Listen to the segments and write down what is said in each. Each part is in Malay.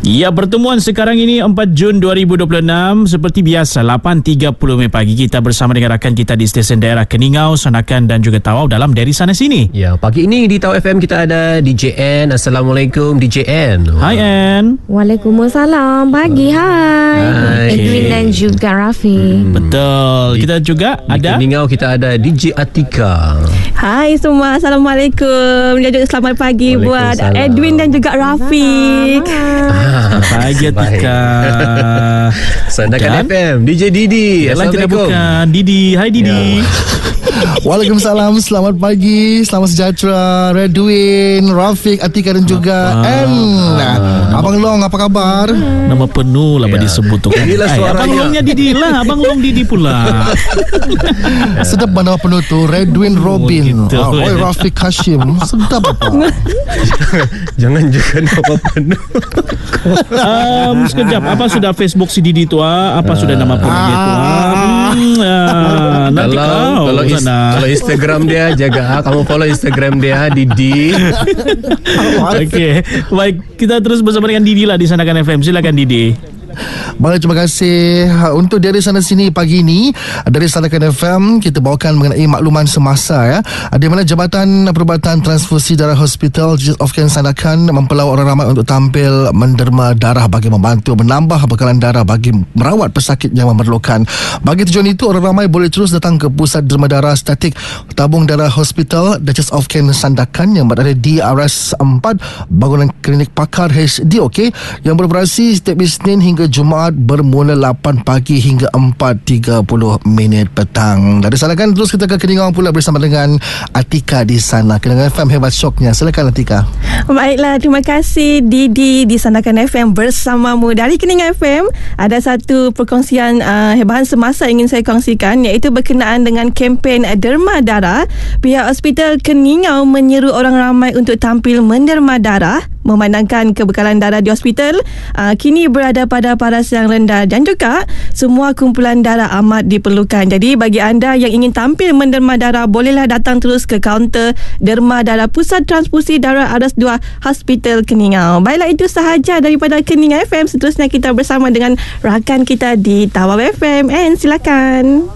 Ya, pertemuan sekarang ini 4 Jun 2026. Seperti biasa 8.30 pagi kita bersama dengan rakan kita di stesen daerah Keningau, Sandakan dan juga Tawau dalam Dari Sana Sini. Ya, pagi ini di Tawau FM kita ada DJ N. Assalamualaikum DJ N. Hai N. Waalaikumsalam. Pagi, hai. Edwin dan juga Rafi. Betul. Kita juga Di ada Keningau kita ada DJ Atika. Hai semua, Assalamualaikum. Dan juga selamat pagi buat Waalaikumsalam. Edwin dan juga Rafiq. pagi Atika. Sandakan Dan FM DJ Didi. yang lain tidak Assalamualaikum. bukan Didi. Hai Didi. Waalaikumsalam, selamat pagi, selamat sejahtera Redwin, Rafiq, Atika dan juga N. Abang Long, apa kabar? Nama penuh lah disebut tu kan. Inilah suaranya. Abang Longnya Didi lah. Abang Long Didi pula. Sedap nama penuh tu, Redwin Robin, gitu. Roy Rafiq Hashim. Sedap apa? Jangan nama penuh. Sekejap, apa sudah Facebook si Didi tu? Apa sudah nama penuh dia tu? Nanti Kalau Instagram dia jaga, kamu follow Instagram dia Didi. Okey, baik, kita terus bersama dengan Didi lah di Sandakan FM. Silakan Didi. Baik, terima kasih. Untuk Dari Sana Sini pagi ini, dari Sandakan FM kita bawakan mengenai makluman semasa, ya, di mana Jabatan Perubatan Transfusi Darah Hospital District of Ken Sandakan mempelawat orang ramai untuk tampil menderma darah bagi membantu menambah bekalan darah bagi merawat pesakit yang memerlukan. Bagi tujuan itu, orang ramai boleh terus datang ke Pusat Derma Darah Statik Tabung Darah Hospital District of Ken Sandakan yang berada di RS 4 bangunan klinik pakar HDOK yang beroperasi setiap Isnin hingga Jumaat bermula 8 pagi hingga 4.30 petang. Dari sana kan terus kita ke Keningau pula bersama dengan Atika di sana. Keningau FM hebat syoknya. Silakan Atika. Baiklah, terima kasih Didi di Sandakan FM bersamamu. Dari Keningau FM ada satu perkongsian hebahan semasa ingin saya kongsikan, iaitu berkenaan dengan kempen derma darah. Pihak Hospital Keningau menyeru orang ramai untuk tampil menderma darah memandangkan kebekalan darah di hospital kini berada pada paras yang rendah dan juga semua kumpulan darah amat diperlukan. Jadi bagi anda yang ingin tampil menderma darah, bolehlah datang terus ke kaunter derma darah Pusat Transfusi Darah RS2 Hospital Keningau. Baiklah, itu sahaja daripada Keningau FM. Seterusnya kita bersama dengan rakan kita di Tawau FM. Silakan.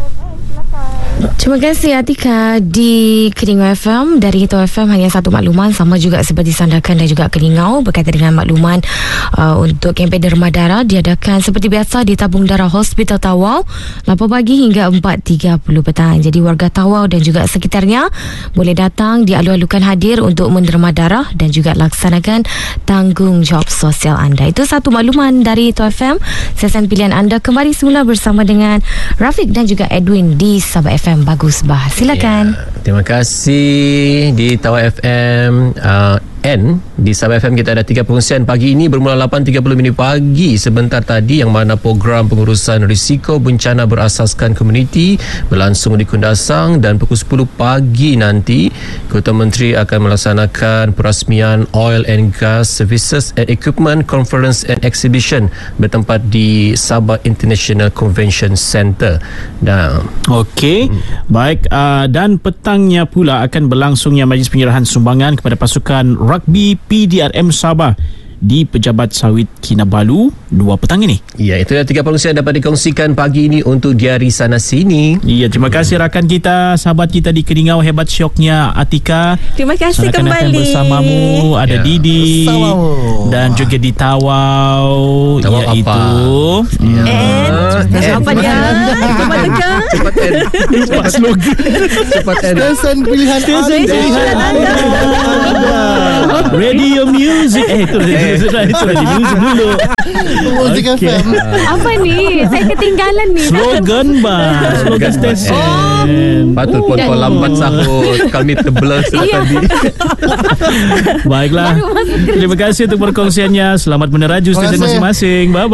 Terima kasih Atika di Keningau FM. Dari Tawau FM hanya satu makluman, sama juga seperti Sandakan dan juga Keningau, berkaitan dengan makluman untuk kempen derma darah diadakan seperti biasa di Tabung Darah Hospital Tawau 8 pagi hingga 4.30 petang. Jadi warga Tawau dan juga sekitarnya boleh datang, dialu-alukan hadir untuk menderma darah dan juga laksanakan tanggungjawab sosial anda. Itu satu makluman dari Tawau FM. Sesen pilihan anda kembali semula bersama dengan Rafiq dan juga Edwin di Sabah FM Bagus Bah. Silakan. Ya, terima kasih di Tawau FM. N di Sabah FM kita ada 3 perkongsian pagi ini bermula 8.30 pagi sebentar tadi, yang mana program pengurusan risiko bencana berasaskan komuniti berlangsung di Kundasang, dan pukul 10 pagi nanti Ketua Menteri akan melaksanakan perasmian Oil and Gas Services and Equipment Conference and Exhibition bertempat di Sabah International Convention Centre. Dan Okey, baik, dan petangnya pula akan berlangsungnya majlis penyerahan sumbangan kepada pasukan rugby PDRM Sabah di Pejabat Sawit Kinabalu 2 petang ini. ya, itu adalah 3 perkongsian dapat dikongsikan pagi ini untuk Dari Sana Sini. Ya, terima kasih rakan kita, sahabat kita di Keningau, hebat syoknya Atika. Terima kasih Sandakan kembali. FM bersamamu, ada Didi Bersamamu. dan juga di Tawau, Tawau iaitu Apa dia? Cepat tekan. Cepat N. Cepat slogan. Cepat N. Stesen pilihan anda. Radio Music. Itu Radio Music dulu. Muzik Okey. FM. Apa ni? Saya ketinggalan ni. Slogan bang, slogan stesen. Patut pun kau lambat sahut. Kami terbelah tadi. Baiklah, terima kasih untuk perkongsiannya. Selamat meneraju stesen Terima kasih. masing-masing. Bye bye.